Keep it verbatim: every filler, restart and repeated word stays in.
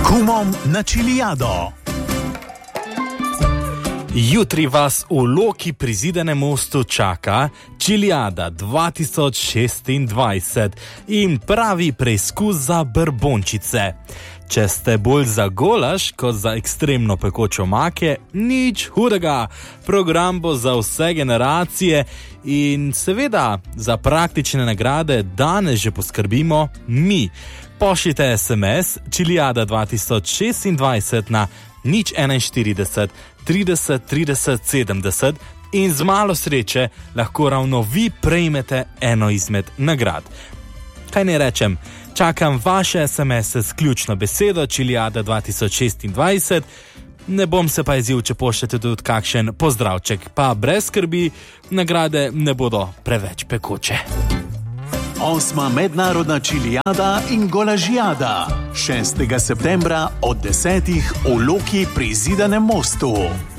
Kumom na Čilijado. Jutri vas v Loki pri Zidanem mostu čaka Čilijada dva tisoč šestindvajset in pravi preizkus za brbončice. Če ste bolj za golaž kot za ekstremno pekočo make, nič hudega. Program bo za vse generacije in seveda za praktične nagrade danes že poskrbimo mi. Pošljite es em es Čilijada dva tisoč šestindvajset na nič enainštirideset trideset trideset sedemdeset in z malo sreče lahko ravno vi prejmete eno izmed nagrad. Kaj ne rečem, čakam vaše es em ese s ključno besedo Čilijada dva tisoč šestindvajset, ne bom se pa jezil, če pošljete tudi kakšen pozdravček, pa brez skrbi, nagrade ne bodo preveč pekoče. Osma mednarodna Čilijada in golažijada. šestega septembra od desetih v Loki pri Zidanem mostu.